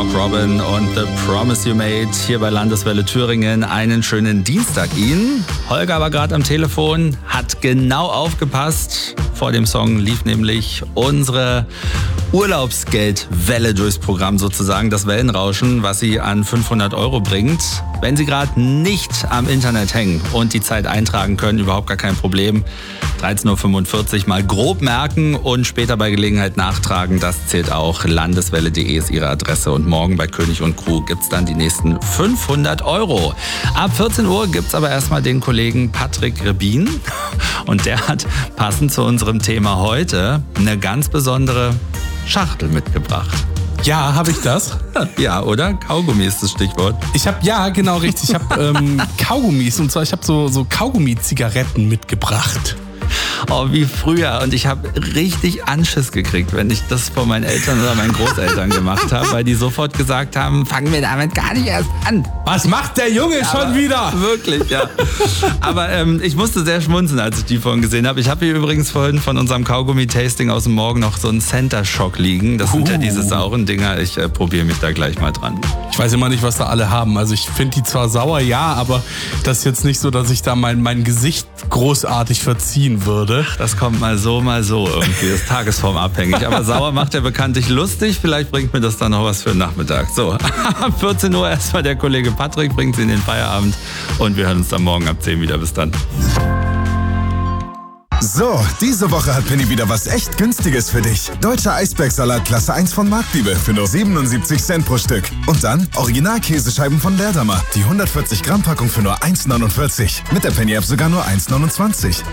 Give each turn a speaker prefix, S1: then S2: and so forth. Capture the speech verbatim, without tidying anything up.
S1: Robin und The Promise You Made hier bei Landeswelle Thüringen. Einen schönen Dienstag Ihnen. Holger war gerade am Telefon, hat genau aufgepasst. Vor dem Song lief nämlich unsere Urlaubsgeldwelle durchs Programm sozusagen, das Wellenrauschen, was Sie an fünfhundert Euro bringt. Wenn Sie gerade nicht am Internet hängen und die Zeit eintragen können, überhaupt gar kein Problem. dreizehn Uhr fünfundvierzig mal grob merken und später bei Gelegenheit nachtragen. Das zählt auch. Landeswelle punkt de ist Ihre Adresse und morgen bei König und Crew gibt's dann die nächsten fünfhundert Euro. Ab vierzehn Uhr gibt's aber erstmal den Kollegen Patrick Rebin und der hat passend zu unserem Thema heute eine ganz besondere Schachtel mitgebracht.
S2: Ja, habe ich das?
S1: Ja, oder? Kaugummi ist das Stichwort.
S2: Ich habe, ja, genau richtig. Ich habe ähm, Kaugummis und zwar, ich habe so, so Kaugummi-Zigaretten mitgebracht.
S1: Oh, wie früher. Und ich habe richtig Anschiss gekriegt, wenn ich das vor meinen Eltern oder meinen Großeltern gemacht habe, weil die sofort gesagt haben, fangen wir damit gar nicht erst an.
S2: Was macht der Junge
S1: ja,
S2: schon wieder?
S1: Wirklich, ja. Aber ähm, ich musste sehr schmunzeln, als ich die vorhin gesehen habe. Ich habe hier übrigens vorhin von unserem Kaugummi-Tasting aus dem Morgen noch so einen Center Shock liegen. Das sind uh. ja diese sauren Dinger. Ich äh, probiere mich da gleich mal dran.
S2: Ich weiß immer nicht, was da alle haben. Also ich finde die zwar sauer, ja, aber das ist jetzt nicht so, dass ich da mein, mein Gesicht großartig verziehen würde.
S1: Das kommt mal so, mal so irgendwie. Das ist tagesformabhängig. Aber sauer macht ja bekanntlich lustig. Vielleicht bringt mir das dann noch was für den Nachmittag. So, ab vierzehn Uhr erstmal der Kollege Patrick bringt Sie in den Feierabend. Und wir hören uns dann morgen ab zehn wieder. Bis dann.
S3: So, diese Woche hat Penny wieder was echt Günstiges für dich. Deutscher Eisbergsalat Klasse eins von Marktliebe für nur siebenundsiebzig Cent pro Stück. Und dann Original-Käsescheiben von Leerdammer. Die hundertvierzig Gramm Packung für nur eins neunundvierzig. Mit der Penny-App sogar nur eins neunundzwanzig.